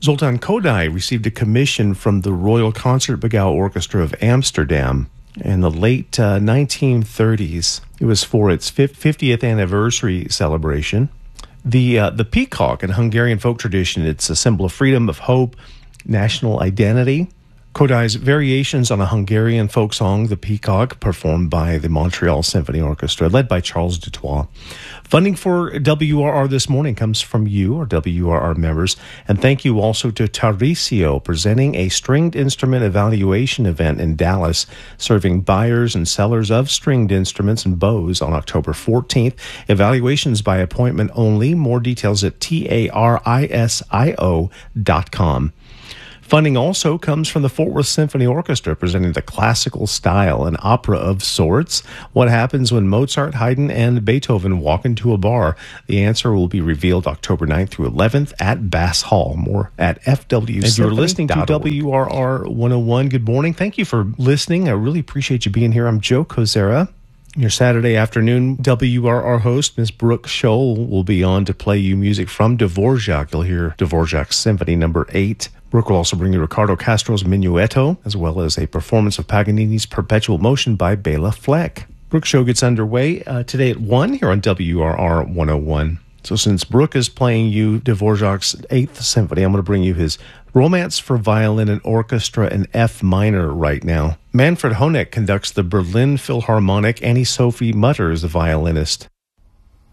Zoltan Kodály received a commission from the Royal Concertgebouw Orchestra of Amsterdam in the late 1930s. It was for its 50th anniversary celebration. The peacock in Hungarian folk tradition, it's a symbol of freedom, of hope, national identity. Kodály's variations on a Hungarian folk song, The Peacock, performed by the Montreal Symphony Orchestra, led by Charles Dutoit. Funding for WRR this morning comes from you, our WRR members, and thank you also to Tarisio, presenting a stringed instrument evaluation event in Dallas, serving buyers and sellers of stringed instruments and bows on October 14th. Evaluations by appointment only. More details at tarisio.com. Funding also comes from the Fort Worth Symphony Orchestra, presenting the classical style, an opera of sorts. What happens when Mozart, Haydn, and Beethoven walk into a bar? The answer will be revealed October 9th through 11th at Bass Hall. More at FW. And you're listening to WRR 101. Good morning. Thank you for listening. I really appreciate you being here. I'm Joe Kozera. Your Saturday afternoon WRR host, Ms. Brooke Scholl, will be on to play you music from Dvorak. You'll hear Dvorak's Symphony No. 8. Brooke will also bring you Ricardo Castro's Minuetto, as well as a performance of Paganini's Perpetual Motion by Bela Fleck. Brooke's show gets underway today at 1 here on WRR 101. So since Brooke is playing you Dvorak's 8th Symphony, I'm going to bring you his Romance for Violin and Orchestra in F minor right now. Manfred Honeck conducts the Berlin Philharmonic. Annie-Sophie Mutter is the violinist.